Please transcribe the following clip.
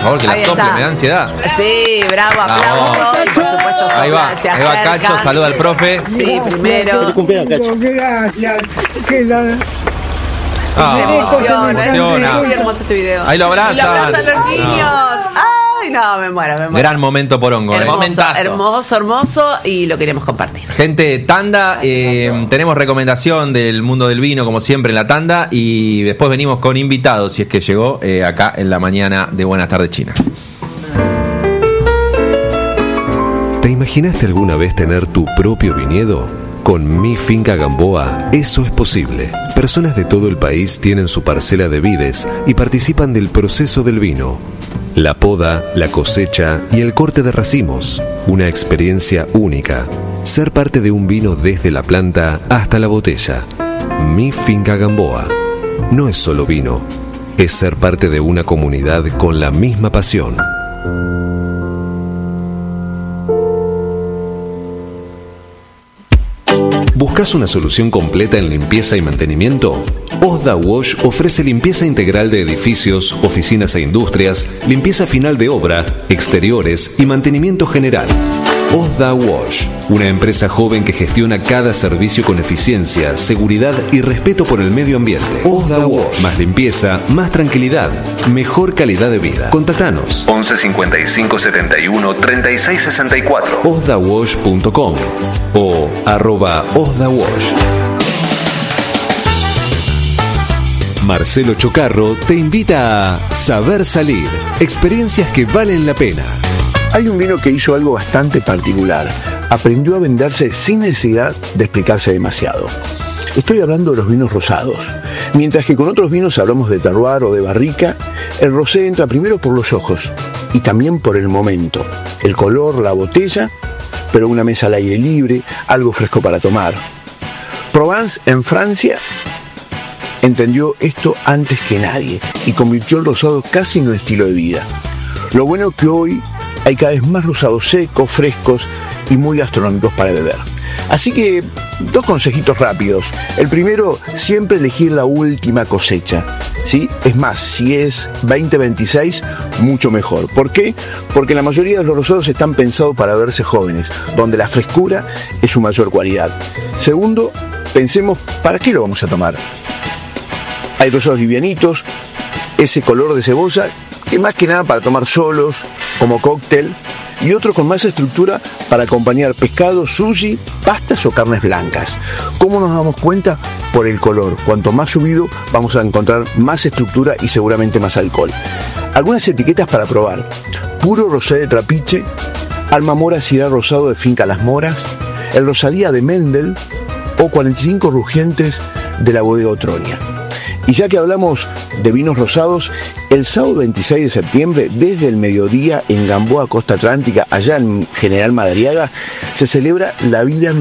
favor, que la sople, me da ansiedad. Sí, bravo, aplauso. Y por supuesto, ahí va Cacho, saluda al profe. Sí, primero. Gracias. Me emociona. Es muy hermoso este video. Ahí lo abrazan. Y lo abrazan los niños. Ay, no, me muero. Gran momento porongo. Hermoso y lo queremos compartir. Gente, tanda, tenemos recomendación del mundo del vino, como siempre, en la tanda, y después venimos con invitados, si es que llegó, acá en la mañana de Buenas Tardes China. ¿Te imaginaste alguna vez tener tu propio viñedo? Con Mi Finca Gamboa, eso es posible. Personas de todo el país tienen su parcela de vides y participan del proceso del vino. La poda, la cosecha y el corte de racimos. Una experiencia única. Ser parte de un vino desde la planta hasta la botella. Mi Finca Gamboa. No es solo vino, es ser parte de una comunidad con la misma pasión. ¿Buscas una solución completa en limpieza y mantenimiento? Osda Wash ofrece limpieza integral de edificios, oficinas e industrias, limpieza final de obra, exteriores y mantenimiento general. Osda Wash, una empresa joven que gestiona cada servicio con eficiencia, seguridad y respeto por el medio ambiente. Osda Wash, más limpieza, más tranquilidad, mejor calidad de vida. Contactanos 11 55 71 36 64 osdawash.com o @osdawash. Marcelo Chocarro te invita a Saber Salir, experiencias que valen la pena. Hay un vino que hizo algo bastante particular. Aprendió a venderse sin necesidad de explicarse demasiado. Estoy hablando de los vinos rosados. Mientras que con otros vinos hablamos de terroir o de barrica, el rosé entra primero por los ojos y también por el momento. El color, la botella, pero una mesa al aire libre, algo fresco para tomar. Provence, en Francia, entendió esto antes que nadie y convirtió el rosado casi en un estilo de vida. Lo bueno es que hoy hay cada vez más rosados secos, frescos y muy gastronómicos para beber. Así que, 2 consejitos rápidos. El primero, siempre elegir la última cosecha, ¿sí? Es más, si es 2026, mucho mejor. ¿Por qué? Porque la mayoría de los rosados están pensados para verse jóvenes, donde la frescura es su mayor cualidad. Segundo, pensemos, ¿para qué lo vamos a tomar? Hay rosados livianitos, ese color de cebolla, que más que nada para tomar solos, como cóctel, y otro con más estructura para acompañar pescado, sushi, pastas o carnes blancas. ¿Cómo nos damos cuenta? Por el color. Cuanto más subido, vamos a encontrar más estructura y seguramente más alcohol. Algunas etiquetas para probar: puro rosé de Trapiche, Alma Mora Syrah rosado de Finca Las Moras, el Rosalía de Mendel o 45 rugientes de la bodega Otronia. Y ya que hablamos de vinos rosados, el sábado 26 de septiembre, desde el mediodía en Gamboa, Costa Atlántica, allá en General Madariaga, se celebra la vida